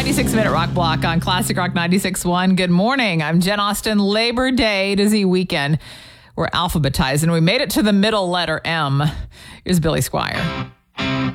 96-minute rock block on Classic Rock 96.1. Good morning. I'm Jen Austen. Labor Day to Z weekend. We're alphabetized, and we made it to the middle letter M. Here's Billy Squier.